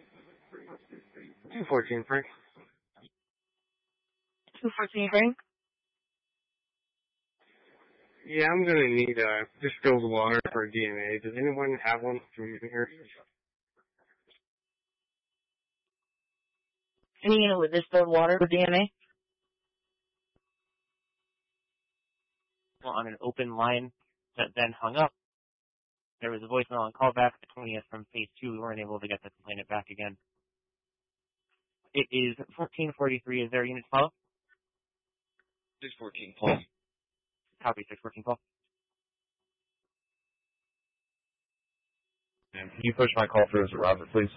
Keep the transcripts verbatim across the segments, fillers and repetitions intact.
two fourteen, Frank. two fourteen, Frank? Yeah, I'm gonna need, uh, distilled water for D N A. Does anyone have one from here? Any unit with distilled water for D N A? Well, on an open line that then hung up. There was a voicemail and callback at the twentieth from phase two. We weren't able to get the complainant back again. It is fourteen forty-three. Is there a unit to follow? six fourteen, Paul. Copy, six fourteen, Paul. And can you push my call through to Robert, please?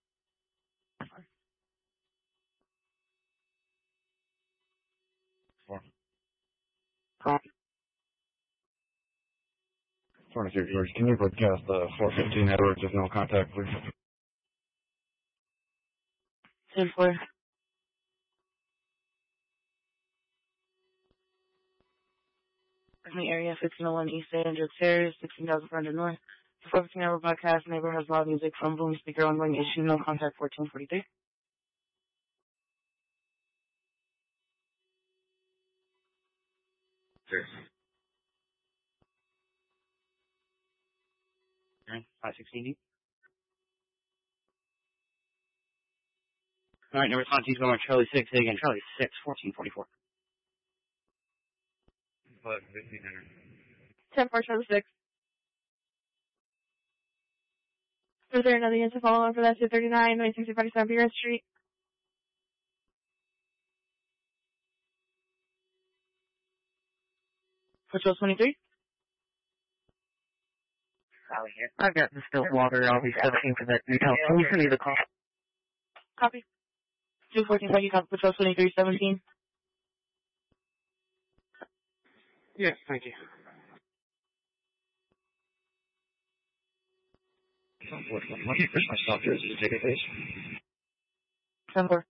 Four. Copy. twenty-three, George. Can you broadcast the four fifteen Edwards with no contact, please? ten four. In the area, fifteen oh one East Andrew Terrace, sixteen thousand four hundred North. The four fifteen hour broadcast neighbor has loud music from boom speaker ongoing issue, no contact fourteen forty-three. Sure. Alright, five sixteen D. Alright, no response. He's going on Charlie six. Say again, Charlie six, fourteen forty-four. But fifteen hundred. ten four, Charlie six. Is there another unit to follow up for that? two thirty-nine, ninety-six forty-seven Beer Street. Patrol twenty-three. Sally here. I've got distilled water. I'll be seventeen for that detail. Can you send me the call? Copy. two fourteen, you copy Patrol twenty-three seventeen. Yes, thank you. Where's my stop here? Is it a ticket, please? ten four.